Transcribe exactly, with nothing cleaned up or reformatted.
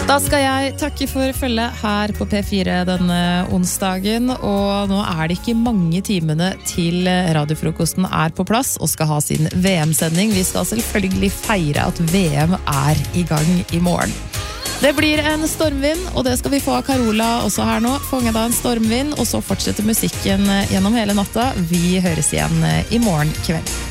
Da skal jeg takke for følget her på P fire denne onsdagen, og nå er det ikke mange timene til radiofrokosten er på plass og skal ha sin V M-sending. Vi skal selvfølgelig feire at V M er i gang i morgen. Det blir en stormvind, og det skal vi få av Carola også her nå. Fanget av en stormvind, og så fortsetter musikken gjennom hele natta. Vi høres igjen i morgen kveld.